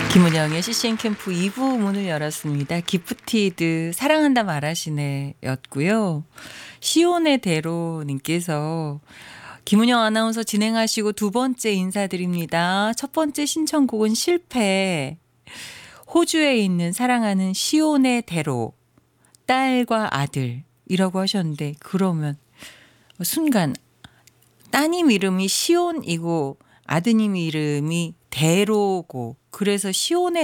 김은영의 CCM 캠프 2부 문을 열었습니다. 기프티드 사랑한다 말하시네 였고요. 시온의 대로님께서 김은영 아나운서 진행하시고 두 번째 인사드립니다. 첫 번째 신청곡은 실패. 호주에 있는 사랑하는 시온의 대로 딸과 아들이라고 하셨는데 그러면 순간 따님 이름이 시온이고 아드님 이름이 대로고 그래서 시온의